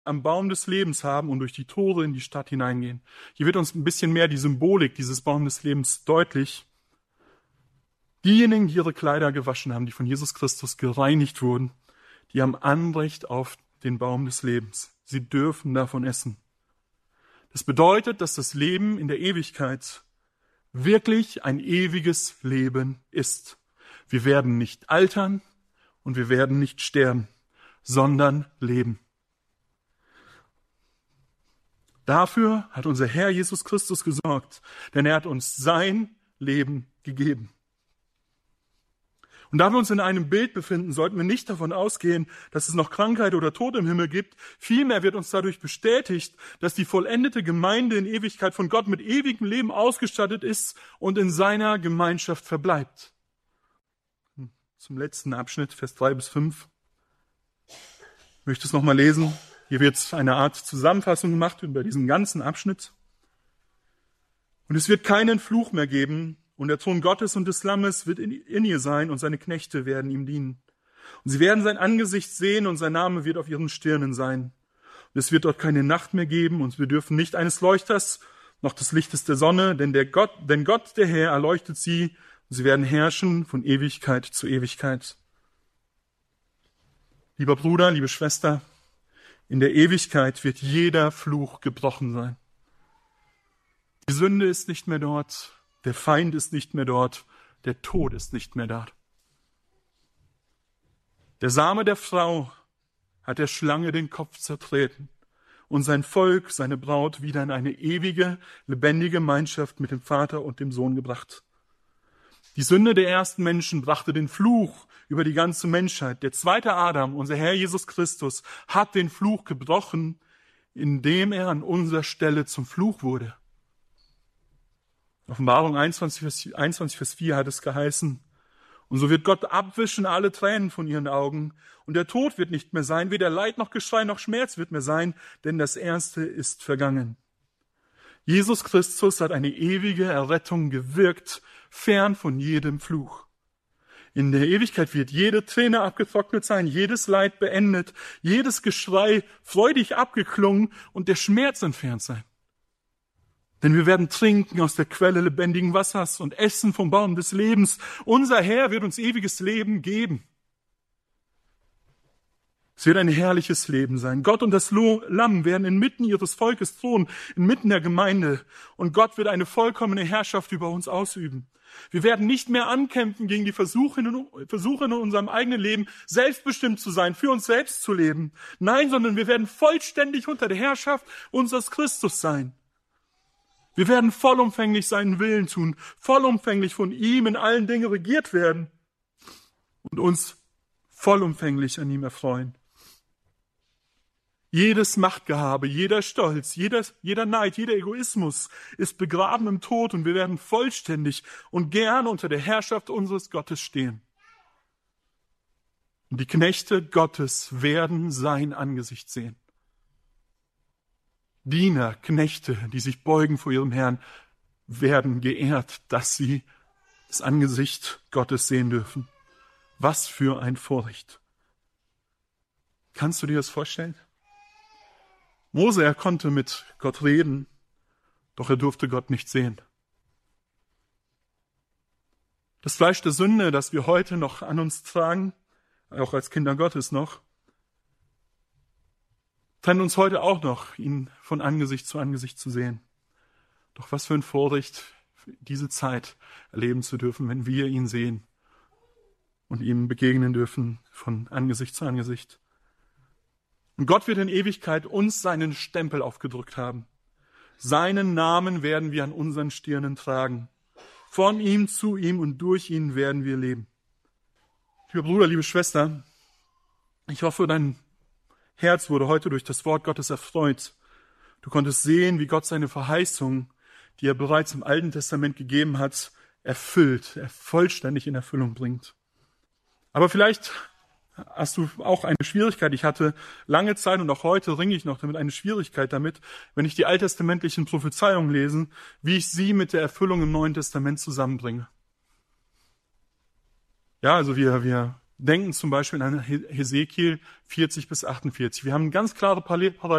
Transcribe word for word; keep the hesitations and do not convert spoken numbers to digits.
am Baum des Lebens haben und durch die Tore in die Stadt hineingehen. Hier wird uns ein bisschen mehr die Symbolik dieses Baum des Lebens deutlich. Diejenigen, die ihre Kleider gewaschen haben, die von Jesus Christus gereinigt wurden, die haben Anrecht auf den Baum des Lebens. Sie dürfen davon essen. Das bedeutet, dass das Leben in der Ewigkeit wirklich ein ewiges Leben ist. Wir werden nicht altern und wir werden nicht sterben, sondern leben. Dafür hat unser Herr Jesus Christus gesorgt, denn er hat uns sein Leben gegeben. Und da wir uns in einem Bild befinden, sollten wir nicht davon ausgehen, dass es noch Krankheit oder Tod im Himmel gibt. Vielmehr wird uns dadurch bestätigt, dass die vollendete Gemeinde in Ewigkeit von Gott mit ewigem Leben ausgestattet ist und in seiner Gemeinschaft verbleibt. Zum letzten Abschnitt, Vers drei bis fünf. Ich möchte es nochmal lesen. Hier wird eine Art Zusammenfassung gemacht über diesen ganzen Abschnitt. Und es wird keinen Fluch mehr geben, und der Thron Gottes und des Lammes wird in, in ihr sein, und seine Knechte werden ihm dienen. Und sie werden sein Angesicht sehen, und sein Name wird auf ihren Stirnen sein. Und es wird dort keine Nacht mehr geben, und wir dürfen nicht eines Leuchters, noch des Lichtes der Sonne, denn der Gott, denn Gott, der Herr, erleuchtet sie, und sie werden herrschen von Ewigkeit zu Ewigkeit. Lieber Bruder, liebe Schwester, in der Ewigkeit wird jeder Fluch gebrochen sein. Die Sünde ist nicht mehr dort. Der Feind ist nicht mehr dort, der Tod ist nicht mehr da. Der Same der Frau hat der Schlange den Kopf zertreten und sein Volk, seine Braut, wieder in eine ewige, lebendige Gemeinschaft mit dem Vater und dem Sohn gebracht. Die Sünde der ersten Menschen brachte den Fluch über die ganze Menschheit. Der zweite Adam, unser Herr Jesus Christus, hat den Fluch gebrochen, indem er an unserer Stelle zum Fluch wurde. Offenbarung einundzwanzig, einundzwanzig, Vers vier hat es geheißen, und so wird Gott abwischen alle Tränen von ihren Augen, und der Tod wird nicht mehr sein, weder Leid noch Geschrei noch Schmerz wird mehr sein, denn das Erste ist vergangen. Jesus Christus hat eine ewige Errettung gewirkt, fern von jedem Fluch. In der Ewigkeit wird jede Träne abgetrocknet sein, jedes Leid beendet, jedes Geschrei freudig abgeklungen und der Schmerz entfernt sein. Denn wir werden trinken aus der Quelle lebendigen Wassers und essen vom Baum des Lebens. Unser Herr wird uns ewiges Leben geben. Es wird ein herrliches Leben sein. Gott und das Lamm werden inmitten ihres Volkes thronen, inmitten der Gemeinde. Und Gott wird eine vollkommene Herrschaft über uns ausüben. Wir werden nicht mehr ankämpfen gegen die Versuche in, Versuche in unserem eigenen Leben, selbstbestimmt zu sein, für uns selbst zu leben. Nein, sondern wir werden vollständig unter der Herrschaft unseres Christus sein. Wir werden vollumfänglich seinen Willen tun, vollumfänglich von ihm in allen Dingen regiert werden und uns vollumfänglich an ihm erfreuen. Jedes Machtgehabe, jeder Stolz, jeder, jeder Neid, jeder Egoismus ist begraben im Tod und wir werden vollständig und gern unter der Herrschaft unseres Gottes stehen. Und die Knechte Gottes werden sein Angesicht sehen. Diener, Knechte, die sich beugen vor ihrem Herrn, werden geehrt, dass sie das Angesicht Gottes sehen dürfen. Was für ein Vorrecht. Kannst du dir das vorstellen? Mose, er konnte mit Gott reden, doch er durfte Gott nicht sehen. Das Fleisch der Sünde, das wir heute noch an uns tragen, auch als Kinder Gottes noch, trennt uns heute auch noch, ihn von Angesicht zu Angesicht zu sehen. Doch was für ein Vorrecht, diese Zeit erleben zu dürfen, wenn wir ihn sehen und ihm begegnen dürfen von Angesicht zu Angesicht. Und Gott wird in Ewigkeit uns seinen Stempel aufgedrückt haben. Seinen Namen werden wir an unseren Stirnen tragen. Von ihm, zu ihm und durch ihn werden wir leben. Lieber Bruder, liebe Schwester, ich hoffe, dein Herz wurde heute durch das Wort Gottes erfreut. Du konntest sehen, wie Gott seine Verheißung, die er bereits im Alten Testament gegeben hat, erfüllt, er vollständig in Erfüllung bringt. Aber vielleicht hast du auch eine Schwierigkeit. Ich hatte lange Zeit und auch heute ringe ich noch damit eine Schwierigkeit damit, wenn ich die alttestamentlichen Prophezeiungen lese, wie ich sie mit der Erfüllung im Neuen Testament zusammenbringe. Ja, also wir, wir denken zum Beispiel an Hesekiel vierzig bis achtundvierzig. Wir haben ganz klare Parallelen